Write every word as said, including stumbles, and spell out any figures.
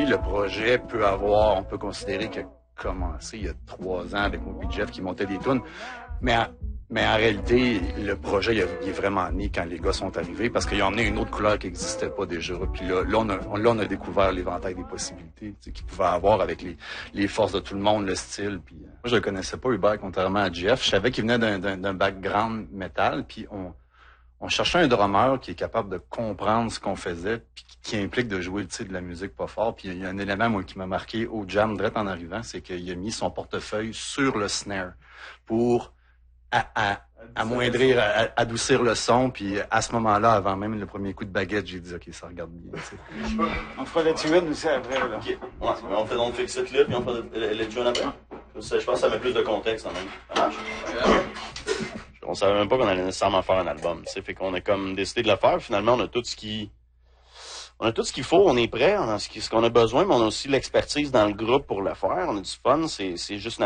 oui, le projet peut avoir, on peut considérer qu'il a commencé il y a trois ans avec moi et Jeff qui montait des tunes, mais en, mais en réalité, le projet il, a, il est vraiment né quand les gars sont arrivés parce qu'il a emmené une autre couleur qui n'existait pas déjà. Puis là, là, on a, on, là, on a découvert l'éventail des possibilités qu'il pouvait avoir avec les, les forces de tout le monde, le style. Puis, euh, moi, je le connaissais pas, Hubert, contrairement à Jeff. Je savais qu'il venait d'un, d'un, d'un background métal, puis on... On cherchait un drummer qui est capable de comprendre ce qu'on faisait, puis qui implique de jouer de la musique pas fort. Puis il y a un élément moi qui m'a marqué au jam direct en arrivant, c'est qu'il a mis son portefeuille sur le snare pour à, à, amoindrir, à, adoucir le son. Puis à ce moment-là, avant même le premier coup de baguette, j'ai dit ok, ça regarde bien. T'sais. On fera la tune aussi après là. Ok. Ouais, on fait donc fixe ça là, puis on fait le, le tune après. Je pense que ça met plus de contexte quand même. Ça marche? Yeah. On savait même pas qu'on allait nécessairement faire un album, tu sais, fait qu'on a comme décidé de le faire. Finalement, on a tout ce qui, on a tout ce qu'il faut, on est prêt, on a ce qu'on a besoin, mais on a aussi l'expertise dans le groupe pour le faire. On a du fun, c'est, c'est juste